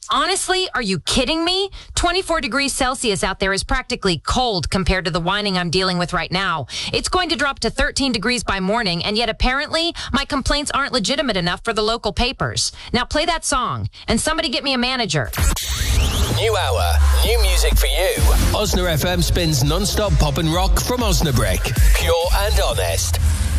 Honestly, are you kidding me? 24 degrees Celsius out there is practically cold compared to the whining I'm dealing with right now. It's going to drop to 13 degrees by morning, and yet apparently my complaints aren't legitimate enough for the local papers. Now play that song, and somebody get me a manager. New hour, new music for you. Osna FM spins non-stop pop and rock from Osnabrück. Pure and honest.